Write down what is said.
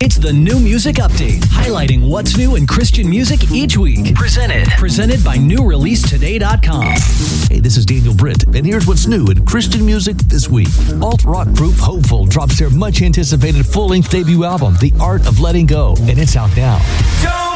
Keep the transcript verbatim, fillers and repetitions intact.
It's the New Music Update, highlighting what's new in Christian music each week. Presented. Presented by new release today dot com. Hey, this is Daniel Britt, and here's what's new in Christian music this week. Alt-rock group Hopeful drops their much-anticipated full-length debut album, The Art of Letting Go, and it's out now.